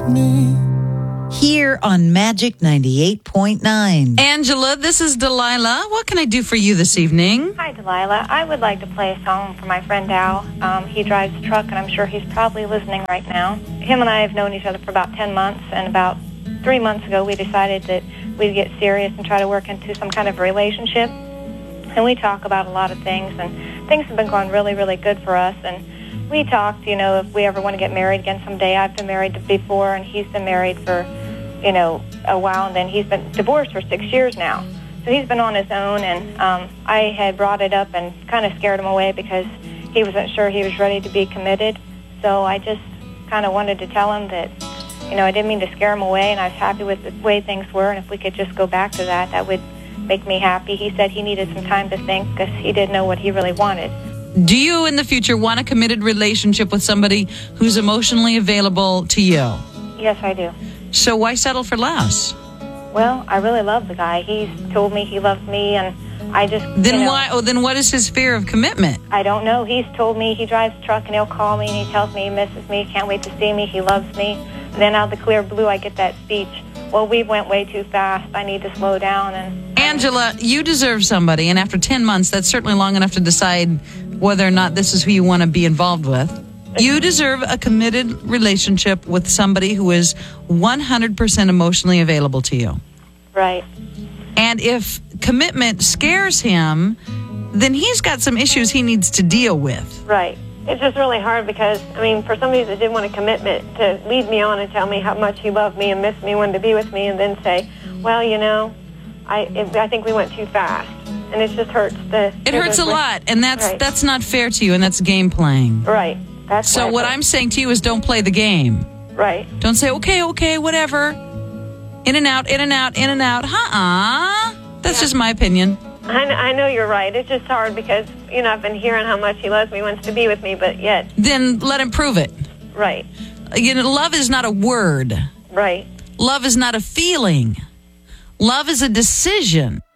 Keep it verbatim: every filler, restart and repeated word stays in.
me. Here on Magic ninety-eight point nine. Angela, this is Delilah. What can I do for you this evening? Hi, Delilah. I would like to play a song for my friend Al. Um, he drives a truck, and I'm sure he's probably listening right now. Him and I have known each other for about ten months, and about three months ago we decided that we'd get serious and try to work into some kind of relationship. And we talk about a lot of things, and things have been going really, really good for us. And we talked, you know, if we ever want to get married again someday. I've been married before, and he's been married for, you know, a while, and then he's been divorced for six years now. So he's been on his own, and um, I had brought it up and kind of scared him away because he wasn't sure he was ready to be committed. So I just kind of wanted to tell him that, you know, I didn't mean to scare him away, and I was happy with the way things were, and if we could just go back to that, that would make me happy. He said he needed some time to think because he didn't know what he really wanted. Do you in the future want a committed relationship with somebody who's emotionally available to you? Yes, I do. So why settle for less? Well, I really love the guy. He's told me he loves me, and I just... Then you know, why? Oh, then what is his fear of commitment? I don't know. He's told me he drives a truck, and he'll call me, and he tells me he misses me, can't wait to see me, he loves me. And then out of the clear blue, I get that speech, well, we went way too fast. I need to slow down. And Angela, you deserve somebody, and after ten months, that's certainly long enough to decide whether or not this is who you want to be involved with. You deserve a committed relationship with somebody who is one hundred percent emotionally available to you. Right. And if commitment scares him, then he's got some issues he needs to deal with. Right. It's just really hard because, I mean, for somebody that didn't want a commitment to lead me on and tell me how much he loved me and missed me, wanted to be with me, and then say, well, you know, I it, I think we went too fast. And it just hurts. The, it hurts a lot, and that's right. that's not fair to you, and that's game playing. Right. That's so what I'm saying to you is don't play the game. Right. Don't say, okay, okay, whatever. In and out, in and out, in and out. Uh-uh. That's yeah. just my opinion. I know, I know you're right. It's just hard because, you know, I've been hearing how much he loves me, wants to be with me, but yet... Then let him prove it. Right. You know, love is not a word. Right. Love is not a feeling. Love is a decision.